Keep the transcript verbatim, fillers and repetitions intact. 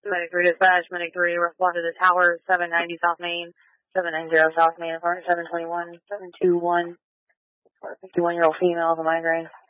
Medic three dispatch, Medic three, respond to the tower, seven ninety South Main, seven ninety South Main, apartment seven twenty-one, seven two one, fifty-one year old female with a migraine.